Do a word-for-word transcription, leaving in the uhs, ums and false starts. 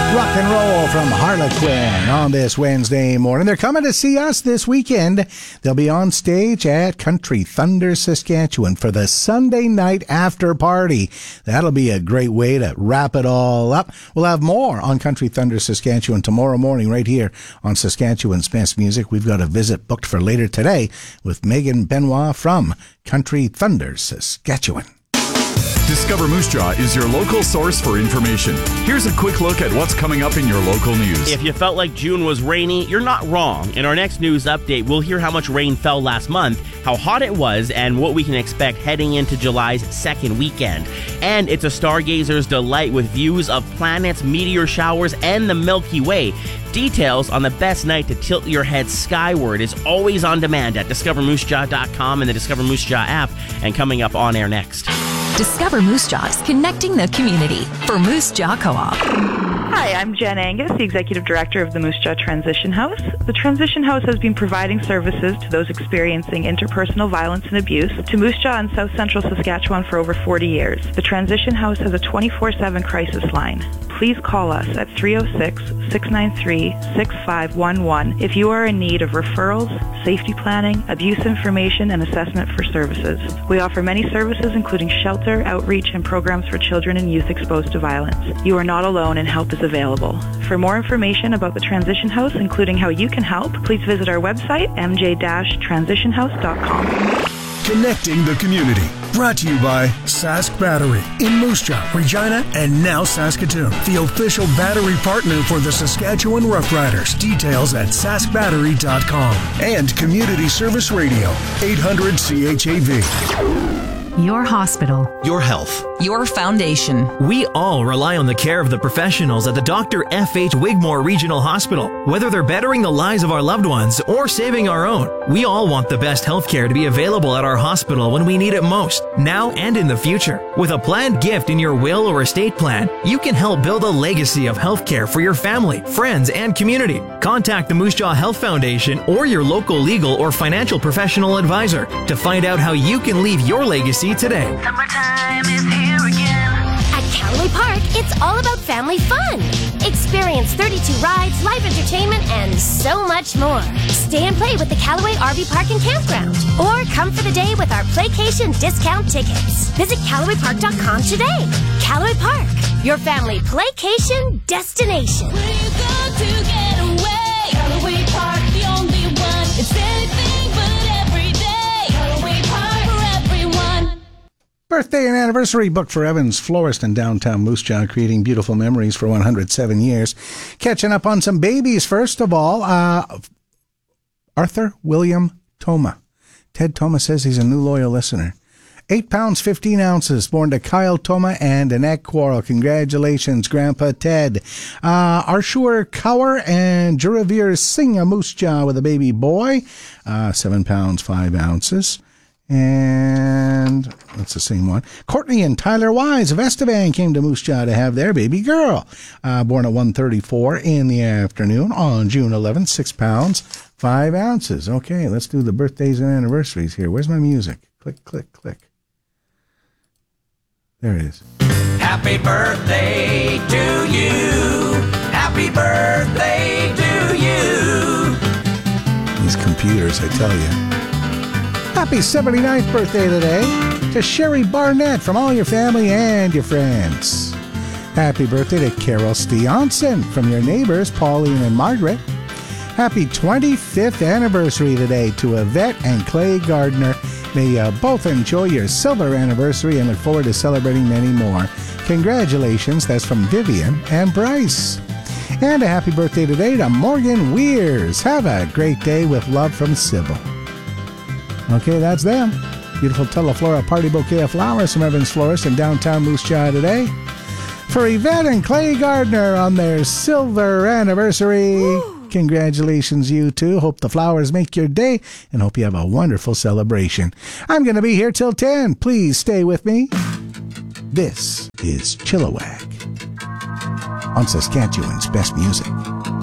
Rock and roll from Harlequin on this Wednesday morning. They're coming to see us this weekend. They'll be on stage at Country Thunder, Saskatchewan for the Sunday night after party. That'll be a great way to wrap it all up. We'll have more on Country Thunder, Saskatchewan tomorrow morning right here on Saskatchewan's Best Music. We've got a visit booked for later today with Megan Benoit from Country Thunder, Saskatchewan. Discover Moose Jaw is your local source for information. Here's a quick look at what's coming up in your local news. If you felt like June was rainy, you're not wrong. In our next news update, we'll hear how much rain fell last month, how hot it was, and what we can expect heading into July's second weekend. And it's a stargazer's delight with views of planets, meteor showers, and the Milky Way. Details on the best night to tilt your head skyward is always on demand at discover moose jaw dot com and the Discover Moose Jaw app, and coming up on air next. Discover Moose Jaws, connecting the community for Moose Jaw Co-op. Hi, I'm Jen Angus, the Executive Director of the Moose Jaw Transition House. The Transition House has been providing services to those experiencing interpersonal violence and abuse to Moose Jaw in South Central Saskatchewan for over forty years. The Transition House has a twenty-four seven crisis line. Please call us at three oh six, six nine three, six five one one if you are in need of referrals, safety planning, abuse information, and assessment for services. We offer many services including shelter, outreach, and programs for children and youth exposed to violence. You are not alone and help is available. For more information about the Transition House, including how you can help, please visit our website, m j dash transition house dot com. Connecting the community. Brought to you by Sask Battery in Moose Jaw, Regina, and now Saskatoon. The official battery partner for the Saskatchewan Roughriders. Details at sask battery dot com. And Community Service Radio, eight hundred C H A V. Your hospital. Your health. Your foundation. We all rely on the care of the professionals at the Doctor F H Wigmore Regional Hospital. Whether they're bettering the lives of our loved ones or saving our own, we all want the best health care to be available at our hospital when we need it most, now and in the future. With a planned gift in your will or estate plan, you can help build a legacy of health care for your family, friends, and community. Contact the Moose Jaw Health Foundation or your local legal or financial professional advisor to find out how you can leave your legacy today. Summertime is here again. At Callaway Park, it's all about family fun. Experience thirty-two rides, live entertainment, and so much more. Stay and play with the Callaway R V Park and Campground. Or come for the day with our Playcation discount tickets. Visit Callaway Park dot com today. Callaway Park, your family Playcation destination. We're going to get away. Callaway Park, the only one. It's anything but every day. Callaway Park for everyone. Birthday and anniversary booked for Evans Florist in downtown Moose Jaw, creating beautiful memories for one hundred seven years. Catching up on some babies, first of all, uh, Arthur William Toma. Ted Toma says he's a new loyal listener. Eight pounds, fifteen ounces, born to Kyle Toma and Annette Quarrel. Congratulations, Grandpa Ted. Uh, Arshur Kaur and Juravir Singh, a Moose Jaw with a baby boy. Uh, seven pounds, five ounces. And that's the same one. Courtney and Tyler Wise of Estevan came to Moose Jaw to have their baby girl. Uh, born at one thirty-four in the afternoon on June eleventh, six pounds, five ounces. Okay, let's do the birthdays and anniversaries here. Where's my music? Click, click, click. There it is. Happy birthday to you. Happy birthday to you. These computers, I tell you. Happy seventy-ninth birthday today to Sherry Barnett from all your family and your friends. Happy birthday to Carol Stiansen from your neighbors, Pauline and Margaret. Happy twenty-fifth anniversary today to Yvette and Clay Gardner. May you both enjoy your silver anniversary and look forward to celebrating many more. Congratulations, that's from Vivian and Bryce. And a happy birthday today to Morgan Weirs. Have a great day with love from Sybil. Okay, that's them. Beautiful Teleflora party bouquet of flowers from Evans Florist in downtown Moose Jaw today. For Yvette and Clay Gardner on their silver anniversary. Woo. Congratulations, you two. Hope the flowers make your day and hope you have a wonderful celebration. I'm going to be here till ten. Please stay with me. This is Chilliwack on Saskatchewan's Best Music.